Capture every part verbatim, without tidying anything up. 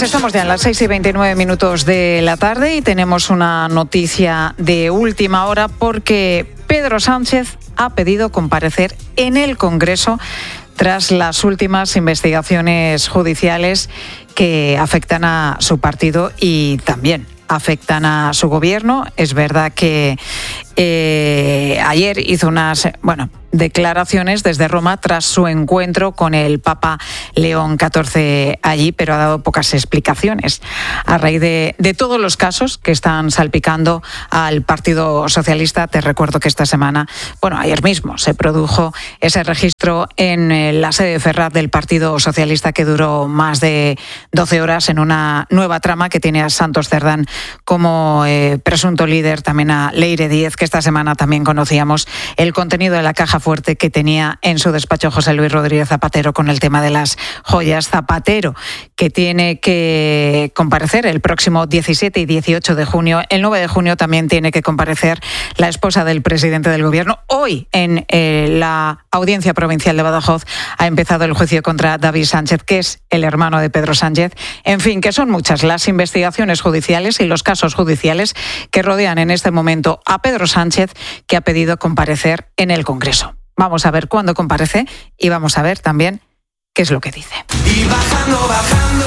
Pues estamos ya en las seis y veintinueve minutos de la tarde y tenemos una noticia de última hora porque Pedro Sánchez ha pedido comparecer en el Congreso tras las últimas investigaciones judiciales que afectan a su partido y también afectan a su gobierno. Es verdad que eh, ayer hizo unas, bueno, declaraciones desde Roma tras su encuentro con el Papa León catorce allí, pero ha dado pocas explicaciones a raíz de, de todos los casos que están salpicando al Partido Socialista. Te recuerdo que esta semana, bueno, ayer mismo se produjo ese registro en la sede de Ferraz del Partido Socialista que duró más de doce horas en una nueva trama que tiene a Santos Cerdán como eh, presunto líder, también a Leire Díez, que esta semana también conocíamos el contenido de la caja fuerte que tenía en su despacho José Luis Rodríguez Zapatero con el tema de las joyas. Zapatero, que tiene que comparecer el próximo diecisiete y dieciocho de junio. El nueve de junio también tiene que comparecer la esposa del presidente del gobierno. Hoy, en eh, la Audiencia Provincial de Badajoz, ha empezado el juicio contra David Sánchez, que es el hermano de Pedro Sánchez. En fin, que son muchas las investigaciones judiciales y los casos judiciales que rodean en este momento a Pedro Sánchez, que ha pedido comparecer en el Congreso. Vamos a ver cuándo comparece y vamos a ver también qué es lo que dice. Y bajando, bajando,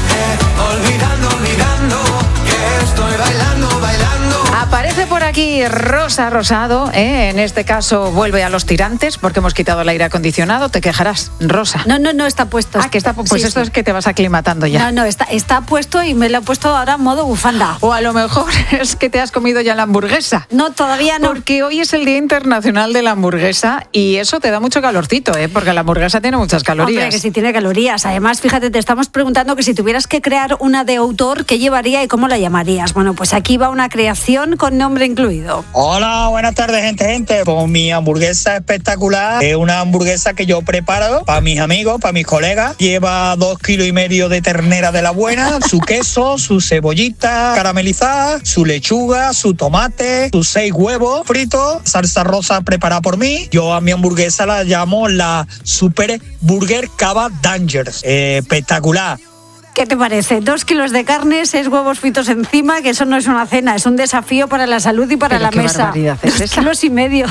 eh, olvidando, olvidando, que estoy bailando, bailando. Aparece por aquí Rosa Rosado, ¿eh? En este caso vuelve a los tirantes porque hemos quitado el aire acondicionado. Te quejarás, Rosa. No, no, no, está puesto. Ah, que está pues sí, esto sí. Es que te vas aclimatando ya. No, no, está, está puesto y me lo he puesto ahora en modo bufanda. O a lo mejor es que te has comido ya la hamburguesa. No, todavía no. Porque hoy es el Día Internacional de la Hamburguesa y eso te da mucho calorcito, ¿eh? Porque la hamburguesa tiene muchas calorías. Hombre, que sí tiene calorías. Además, fíjate, te estamos preguntando que si tuvieras que crear una de autor, ¿qué llevaría y cómo la llamarías? Bueno, pues aquí va una creación con nombre incluido. Hola, buenas tardes, gente, gente. Pues mi hamburguesa espectacular es una hamburguesa que yo preparo para mis amigos, para mis colegas. Lleva dos kilos y medio de ternera de la buena, su queso, su cebollita caramelizada, su lechuga, su tomate, sus seis huevos fritos, salsa rosa preparada por mí. Yo a mi hamburguesa la llamo la Super Burger Cava Dangers. Eh, espectacular. ¿Qué te parece? Dos kilos de carne, seis huevos fritos encima, que eso no es una cena, es un desafío para la salud y para Pero la qué mesa. barbaridad es Dos esa. kilos y medio.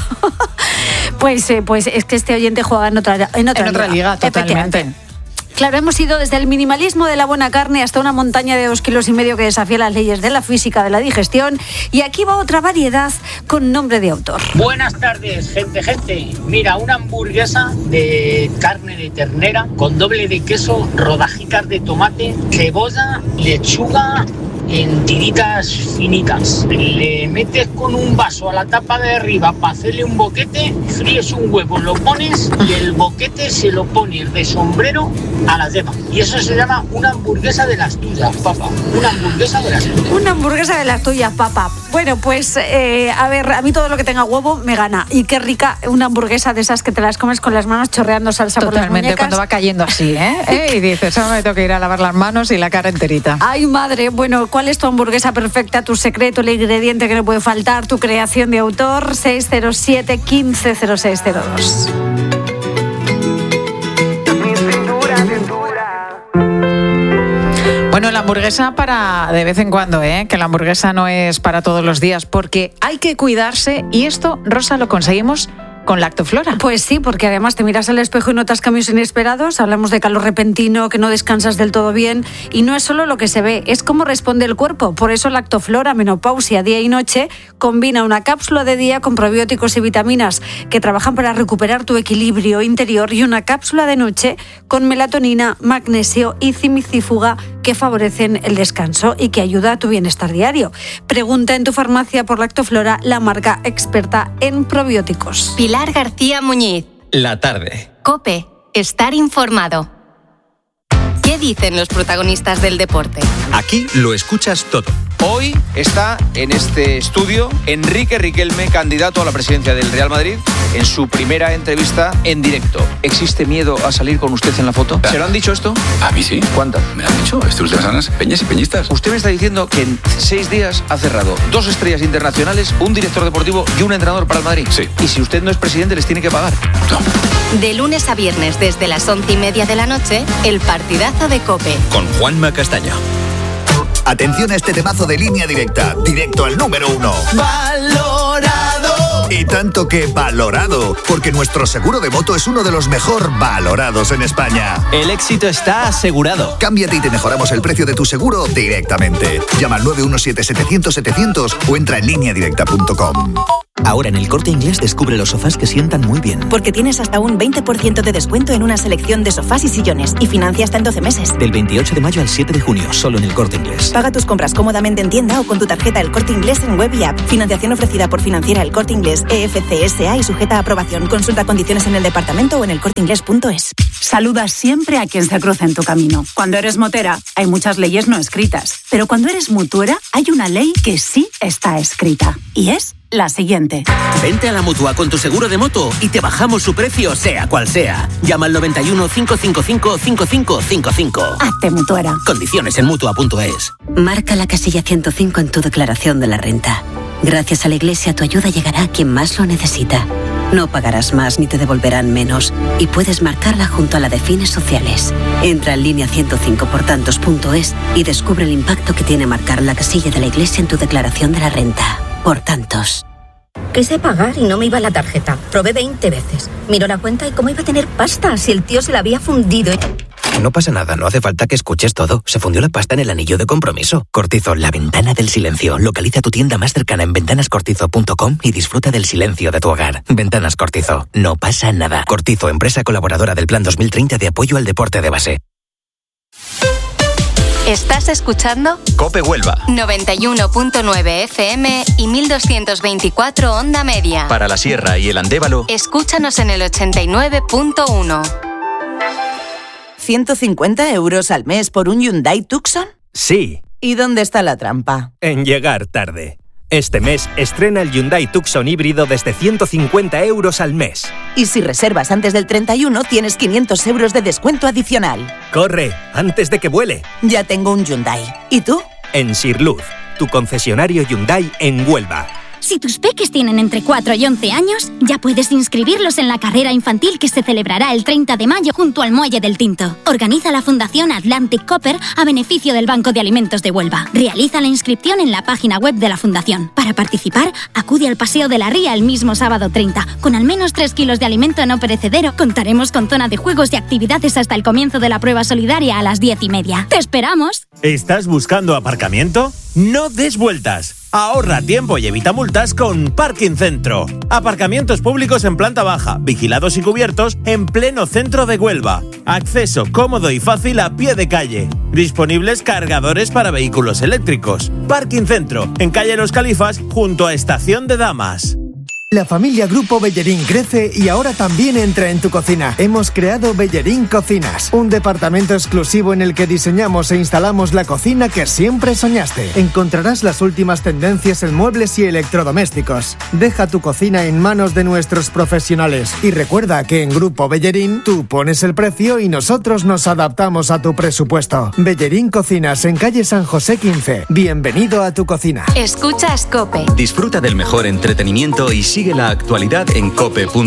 pues, eh, pues es que este oyente juega en otra, en otra, En otra liga, totalmente. Claro, hemos ido desde el minimalismo de la buena carne hasta una montaña de dos kilos y medio que desafía las leyes de la física, de la digestión. Y aquí va otra variedad con nombre de autor. Buenas tardes, gente, gente. Mira, una hamburguesa de carne de ternera con doble de queso, rodajitas de tomate, cebolla, lechuga en tiritas finitas. Le metes con un vaso a la tapa de arriba para hacerle un boquete, fríes un huevo, lo pones y el boquete se lo pones de sombrero a la yema. Y eso se llama una hamburguesa de las tuyas, papá. Una hamburguesa de las tuyas. Una hamburguesa de las tuyas, papá. Bueno, pues, eh, a ver, a mí todo lo que tenga huevo me gana. Y qué rica una hamburguesa de esas que te las comes con las manos chorreando salsa por las muñecas. Totalmente, cuando va cayendo así, ¿eh? ¿eh? Y dices, ahora me tengo que ir a lavar las manos y la cara enterita. Ay, madre, bueno, ¿cuál es tu hamburguesa perfecta, tu secreto, el ingrediente que no puede faltar, tu creación de autor? seis cero siete, uno cinco cero seis cero dos. Bueno, la hamburguesa para de vez en cuando, ¿eh? Que la hamburguesa no es para todos los días, porque hay que cuidarse y esto, Rosa, lo conseguimos con Lactoflora. Pues sí, porque además te miras al espejo y notas cambios inesperados. Hablamos de calor repentino, que no descansas del todo bien. Y no es solo lo que se ve, es cómo responde el cuerpo. Por eso Lactoflora, menopausia, día y noche, combina una cápsula de día con probióticos y vitaminas que trabajan para recuperar tu equilibrio interior y una cápsula de noche con melatonina, magnesio y cimicífuga que favorecen el descanso y que ayuda a tu bienestar diario. Pregunta en tu farmacia por Lactoflora, la marca experta en probióticos. Pilar García Muñiz. La tarde. COPE. Estar informado. ¿Qué dicen los protagonistas del deporte? Aquí lo escuchas todo. Hoy está en este estudio Enrique Riquelme, candidato a la presidencia del Real Madrid, en su primera entrevista en directo. ¿Existe miedo a salir con usted en la foto? ¿Se lo han dicho esto? A mí sí. ¿Cuántas? Me lo han dicho estas últimas semanas, peñas y peñistas. Usted me está diciendo que en seis días ha cerrado dos estrellas internacionales, un director deportivo y un entrenador para el Madrid. Sí. Y si usted no es presidente, les tiene que pagar. No. De lunes a viernes desde las once y media de la noche, el partidazo de COPE. Con Juanma Castaño. Atención a este temazo de Línea Directa, directo al número uno. Valorado. Y tanto que valorado, porque nuestro seguro de moto es uno de los mejor valorados en España. El éxito está asegurado. Cámbiate y te mejoramos el precio de tu seguro directamente. Llama al nueve uno siete setecientos setecientos o entra en línea directa punto com. Ahora en El Corte Inglés descubre los sofás que sientan muy bien. Porque tienes hasta un veinte por ciento de descuento en una selección de sofás y sillones y financia hasta en doce meses. Del veintiocho de mayo al siete de junio, solo en El Corte Inglés. Paga tus compras cómodamente en tienda o con tu tarjeta El Corte Inglés en web y app. Financiación ofrecida por Financiera El Corte Inglés E F C S A y sujeta a aprobación. Consulta condiciones en el departamento o en elcorteinglés punto es. Saluda siempre a quien se cruza en tu camino. Cuando eres motera, hay muchas leyes no escritas. Pero cuando eres mutuera, hay una ley que sí está escrita. Y es la siguiente. Vente a la Mutua con tu seguro de moto y te bajamos su precio sea cual sea. Llama al noventa y uno, cinco cinco cinco, cinco cinco cinco cinco. Hazte mutuera. Condiciones en mutua punto es. Marca la casilla ciento cinco en tu declaración de la renta. Gracias a la Iglesia tu ayuda llegará a quien más lo necesita. No pagarás más ni te devolverán menos y puedes marcarla junto a la de fines sociales. Entra en línea ciento cinco por tantos punto es y descubre el impacto que tiene marcar la casilla de la Iglesia en tu declaración de la renta. Por tantos. Quise pagar y no me iba la tarjeta. Probé veinte veces. Miro la cuenta y cómo iba a tener pasta si el tío se la había fundido. No pasa nada, no hace falta que escuches todo. Se fundió la pasta en el anillo de compromiso. Cortizo, la ventana del silencio. Localiza tu tienda más cercana en ventanas cortizo punto com y disfruta del silencio de tu hogar. Ventanas Cortizo, no pasa nada. Cortizo, empresa colaboradora del Plan dos mil treinta de apoyo al deporte de base. ¿Estás escuchando? COPE Huelva. noventa y uno punto nueve F M y mil doscientos veinticuatro onda media. Para la Sierra y el Andévalo. Escúchanos en el ochenta y nueve punto uno. ¿ciento cincuenta euros al mes por un Hyundai Tucson? Sí. ¿Y dónde está la trampa? En llegar tarde. Este mes estrena el Hyundai Tucson híbrido desde ciento cincuenta euros al mes. Y si reservas antes del treinta y uno, tienes quinientos euros de descuento adicional. ¡Corre, antes de que vuele! Ya tengo un Hyundai. ¿Y tú? En Sirluz, tu concesionario Hyundai en Huelva. Si tus peques tienen entre cuatro y once años, ya puedes inscribirlos en la carrera infantil que se celebrará el treinta de mayo junto al Muelle del Tinto. Organiza la Fundación Atlantic Copper a beneficio del Banco de Alimentos de Huelva. Realiza la inscripción en la página web de la Fundación. Para participar, acude al Paseo de la Ría el mismo sábado treinta. Con al menos tres kilos de alimento no perecedero, contaremos con zona de juegos y actividades hasta el comienzo de la prueba solidaria a las diez y media. ¡Te esperamos! ¿Estás buscando aparcamiento? No des vueltas. Ahorra tiempo y evita multas con Parking Centro. Aparcamientos públicos en planta baja, vigilados y cubiertos en pleno centro de Huelva. Acceso cómodo y fácil a pie de calle. Disponibles cargadores para vehículos eléctricos. Parking Centro, en calle Los Califas, junto a Estación de Damas. La familia Grupo Bellerín crece y ahora también entra en tu cocina. Hemos creado Bellerín Cocinas, un departamento exclusivo en el que diseñamos e instalamos la cocina que siempre soñaste. Encontrarás las últimas tendencias en muebles y electrodomésticos. Deja tu cocina en manos de nuestros profesionales. Y recuerda que en Grupo Bellerín tú pones el precio y nosotros nos adaptamos a tu presupuesto. Bellerín Cocinas, en calle San José quince. Bienvenido a tu cocina. Escuchas COPE. Disfruta del mejor entretenimiento y sigue la actualidad en cope punto es.